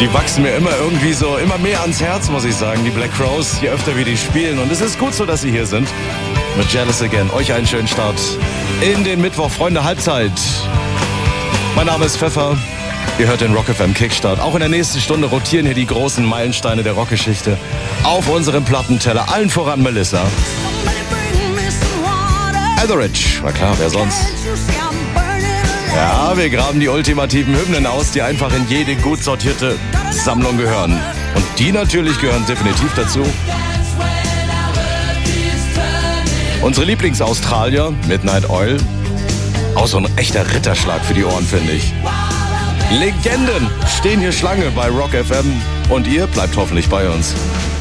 Die wachsen mir immer mehr ans Herz, muss ich sagen, die Black Crowes, je öfter wir die spielen. Und es ist gut so, dass sie hier sind. Mit Jealous Again. Euch einen schönen Start in den Mittwoch, Freunde, Halbzeit. Mein Name ist Pfeffer. Ihr hört den Rock FM Kickstart. Auch in der nächsten Stunde rotieren hier die großen Meilensteine der Rockgeschichte auf unserem Plattenteller. Allen voran Melissa. Etheridge, na klar, wer sonst? Ja, wir graben die ultimativen Hymnen aus, die einfach in jede gut sortierte Sammlung gehören. Und die natürlich gehören definitiv dazu. Unsere Lieblingsaustralier, Midnight Oil. Auch so ein echter Ritterschlag für die Ohren, finde ich. Legenden stehen hier Schlange bei Rock FM. Und ihr bleibt hoffentlich bei uns.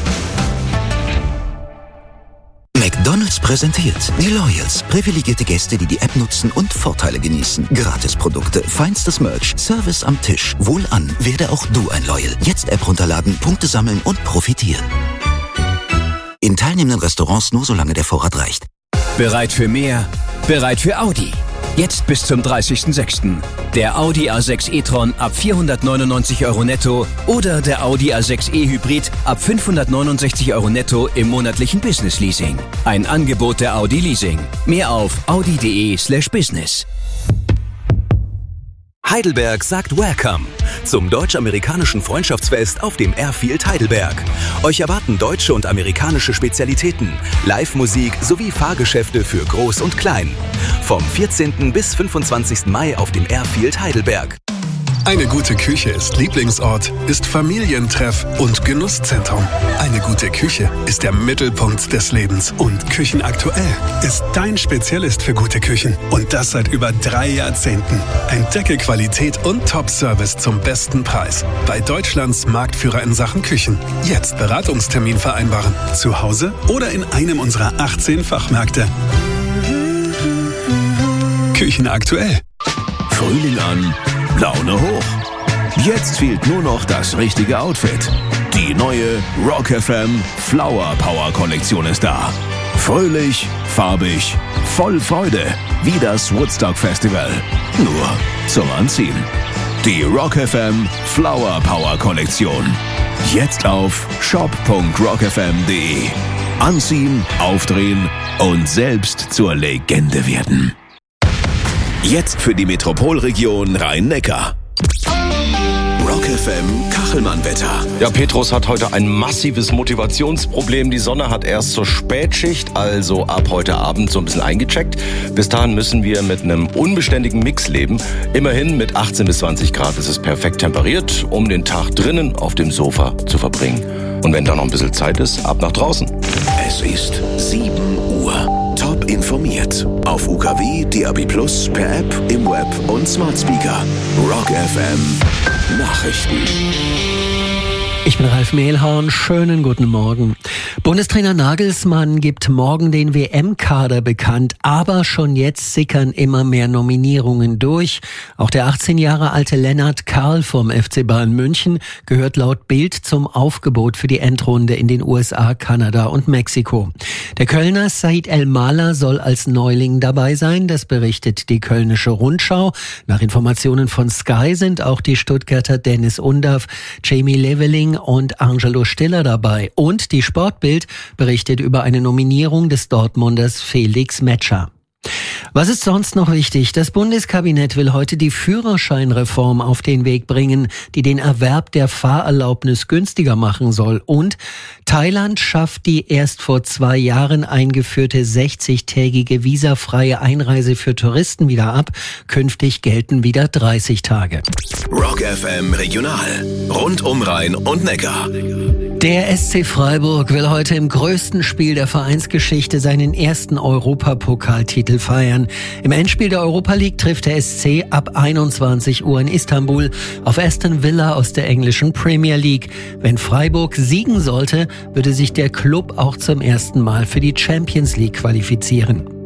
McDonald's präsentiert die Loyals. Privilegierte Gäste, die die App nutzen und Vorteile genießen. Gratisprodukte, feinstes Merch, Service am Tisch. Wohlan, werde auch du ein Loyal. Jetzt App runterladen, Punkte sammeln und profitieren. In teilnehmenden Restaurants nur solange der Vorrat reicht. Bereit für mehr? Bereit für Audi. Jetzt bis zum 30.06. Der Audi A6 e-tron ab 499 € netto oder der Audi A6 e-Hybrid ab 569 € netto im monatlichen Business Leasing. Ein Angebot der Audi Leasing. Mehr auf audi.de/business. Heidelberg sagt Welcome zum deutsch-amerikanischen Freundschaftsfest auf dem Airfield Heidelberg. Euch erwarten deutsche und amerikanische Spezialitäten, Live-Musik sowie Fahrgeschäfte für Groß und Klein. Vom 14. bis 25. Mai auf dem Airfield Heidelberg. Eine gute Küche ist Lieblingsort, ist Familientreff und Genusszentrum. Eine gute Küche ist der Mittelpunkt des Lebens. Und Küchenaktuell ist dein Spezialist für gute Küchen. Und das seit über 3 Jahrzehnten. Entdecke Qualität und Top-Service zum besten Preis. Bei Deutschlands Marktführer in Sachen Küchen. Jetzt Beratungstermin vereinbaren. Zu Hause oder in einem unserer 18 Fachmärkte. Küchenaktuell. Frühling an, Laune hoch. Jetzt fehlt nur noch das richtige Outfit. Die neue Rock FM Flower Power Kollektion ist da. Fröhlich, farbig, voll Freude, wie das Woodstock Festival. Nur zum Anziehen. Die Rock FM Flower Power Kollektion. Jetzt auf shop.rockfm.de. Anziehen, aufdrehen und selbst zur Legende werden. Jetzt für die Metropolregion Rhein-Neckar. Rock FM Kachelmann-Wetter. Ja, Petrus hat heute ein massives Motivationsproblem. Die Sonne hat erst zur Spätschicht, also ab heute Abend, so ein bisschen eingecheckt. Bis dahin müssen wir mit einem unbeständigen Mix leben. Immerhin mit 18 bis 20 Grad ist es perfekt temperiert, um den Tag drinnen auf dem Sofa zu verbringen. Und wenn da noch ein bisschen Zeit ist, ab nach draußen. Es ist 7 Uhr. Top informiert. Auf UKW, DAB+, per App, im Web und Smart Speaker. Rock FM Nachrichten. Ich bin Ralf Mehlhorn, schönen guten Morgen. Bundestrainer Nagelsmann gibt morgen den WM-Kader bekannt, aber schon jetzt sickern immer mehr Nominierungen durch. Auch der 18 Jahre alte Lennart Karl vom FC Bayern München gehört laut Bild zum Aufgebot für die Endrunde in den USA, Kanada und Mexiko. Der Kölner Said El-Mala soll als Neuling dabei sein, das berichtet die Kölnische Rundschau. Nach Informationen von Sky sind auch die Stuttgarter Dennis Undav, Jamie Leveling und Angelo Stiller dabei. Und die Sportbild berichtet über eine Nominierung des Dortmunders Felix Metscher. Was ist sonst noch wichtig? Das Bundeskabinett will heute die Führerscheinreform auf den Weg bringen, die den Erwerb der Fahrerlaubnis günstiger machen soll. Und Thailand schafft die erst vor 2 Jahren eingeführte 60-tägige visafreie Einreise für Touristen wieder ab. Künftig gelten wieder 30 Tage. Rock FM Regional. Rund um Rhein und Neckar. Der SC Freiburg will heute im größten Spiel der Vereinsgeschichte seinen ersten Europapokaltitel feiern. Im Endspiel der Europa League trifft der SC ab 21 Uhr in Istanbul auf Aston Villa aus der englischen Premier League. Wenn Freiburg siegen sollte, würde sich der Club auch zum ersten Mal für die Champions League qualifizieren.